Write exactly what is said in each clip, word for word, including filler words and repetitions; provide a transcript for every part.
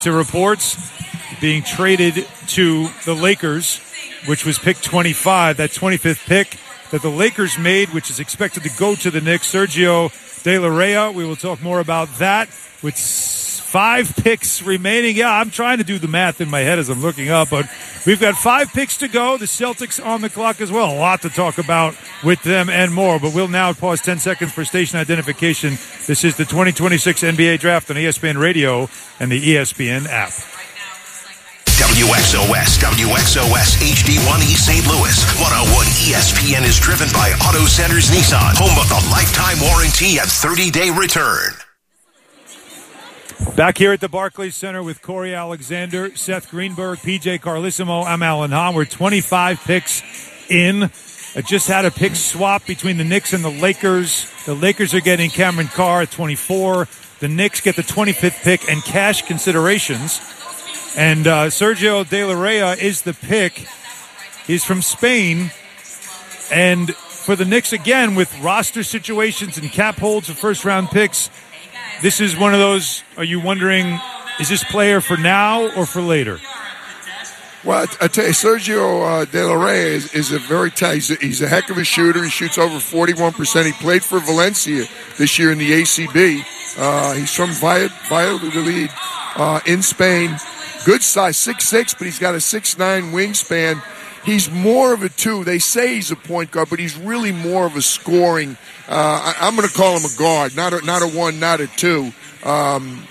To reports being traded to the Lakers, which was pick twenty-five, that twenty-fifth pick that the Lakers made, which is expected to go to the Knicks. Sergio De La Rey, we will talk more about that with five picks remaining. Yeah, I'm trying to do the math in my head as I'm looking up, but we've got five picks to go. The Celtics on the clock as well. A lot to talk about with them and more, but we'll now pause ten seconds for station identification. This is the twenty twenty-six N B A Draft on E S P N Radio and the E S P N app. W X O S, W X O S H D one East Saint Louis. one oh one E S P N is driven by Auto Centers Nissan, home of the lifetime warranty and thirty-day return. Back here at the Barclays Center with Corey Alexander, Seth Greenberg, P J Carlissimo. I'm Alan Hahn. We're twenty-five picks in. I just had a pick swap between the Knicks and the Lakers. The Lakers are getting Cameron Carr at twenty-four. The Knicks get the twenty-fifth pick and cash considerations. And uh, Sergio De La Rey is the pick. He's from Spain. And for the Knicks, again, with roster situations and cap holds for first-round picks, this is one of those, are you wondering, is this player for now or for later? Well, I tell you, Sergio uh, De La Rey is, is a very tight. He's a, he's a heck of a shooter. He shoots over forty-one percent. He played for Valencia this year in the A C B. Uh, he's from Valladolid uh, in Spain. Good size, six six, but he's got a six nine wingspan. He's more of a two. They say he's a point guard, but he's really more of a scoring. Uh, I, I'm going to call him a guard, not a, not a one, not a two. Um,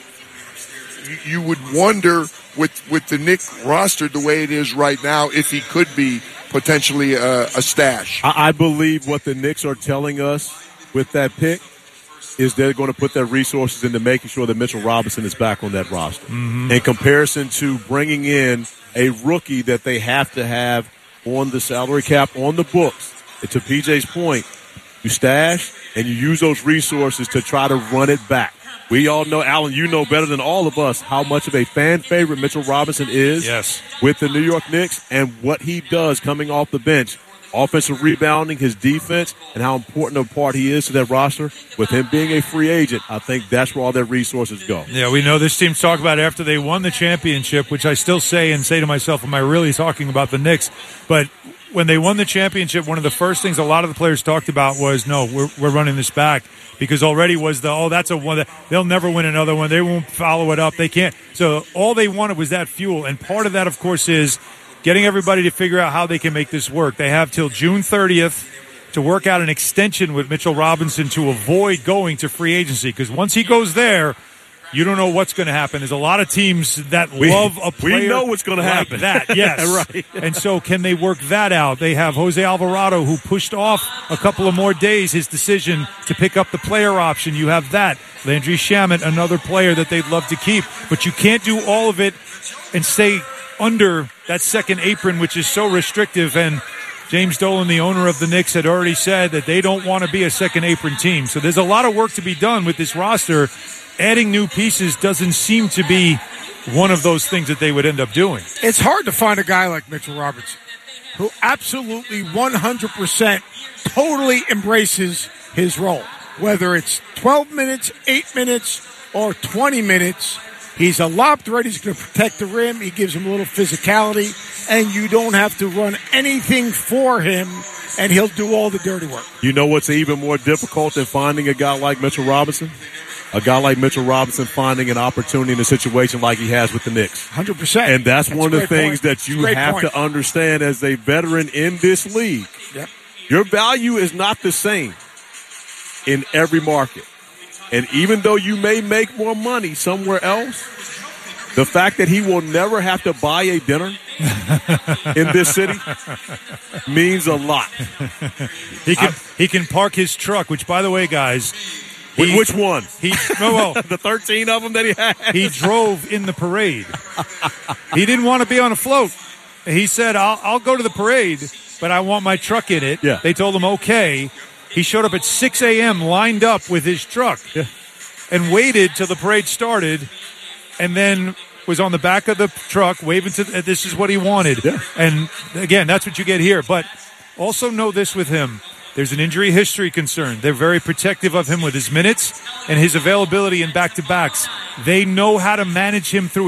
you, you would wonder with with the Knicks roster the way it is right now if he could be potentially a, a stash. I, I believe what the Knicks are telling us with that pick is they're going to put their resources into making sure that Mitchell Robinson is back on that roster. Mm-hmm. In comparison to bringing in a rookie that they have to have on the salary cap, on the books. And to P J's point, you stash and you use those resources to try to run it back. We all know, Alan, you know better than all of us how much of a fan favorite Mitchell Robinson is yes. with the New York Knicks and what he does coming off the bench. Offensive rebounding, his defense, and how important a part he is to that roster. With him being a free agent, I think that's where all their resources go. Yeah, we know this team's talked about after they won the championship, which I still say and say to myself, am I really talking about the Knicks? But when they won the championship, one of the first things a lot of the players talked about was, no, we're, we're running this back. Because already was the, oh, that's a one. They'll never win another one. They won't follow it up. They can't. So all they wanted was that fuel. And part of that, of course, is getting everybody to figure out how they can make this work. They have till June thirtieth to work out an extension with Mitchell Robinson to avoid going to free agency. Because once he goes there, you don't know what's going to happen. There's a lot of teams that we, love a player we know what's going to like happen. That, yes. Right. And so can they work that out? They have Jose Alvarado, who pushed off a couple of more days his decision to pick up the player option. You have that. Landry Shamet, another player that they'd love to keep. But you can't do all of it and stay under that second apron, which is so restrictive. And James Dolan, the owner of the Knicks, had already said that they don't want to be a second apron team. So there's a lot of work to be done with this roster. Adding new pieces doesn't seem to be one of those things that they would end up doing. It's hard to find a guy like Mitchell Robinson who absolutely one hundred percent totally embraces his role. Whether it's twelve minutes, eight minutes, or twenty minutes, he's a lob threat. He's going to protect the rim. He gives him a little physicality, and you don't have to run anything for him, and he'll do all the dirty work. You know what's even more difficult than finding a guy like Mitchell Robinson? A guy like Mitchell Robinson finding an opportunity in a situation like he has with the Knicks. one hundred percent. And that's, that's one of the things point. that you have point. to understand as a veteran in this league. Yep. Your value is not the same in every market. And even though you may make more money somewhere else, the fact that he will never have to buy a dinner in this city means a lot. He can, he can park his truck, which, by the way, guys... He, Which one? He oh, well, the thirteen of them that he had. He drove in the parade. He didn't want to be on a float. He said, I'll, I'll go to the parade, but I want my truck in it. Yeah. They told him, okay. He showed up at six a.m., lined up with his truck, yeah. and waited till the parade started, and then was on the back of the truck waving to – this is what he wanted. Yeah. And, again, that's what you get here. But also know this with him. There's an injury history concern. They're very protective of him with his minutes and his availability in back-to-backs. They know how to manage him through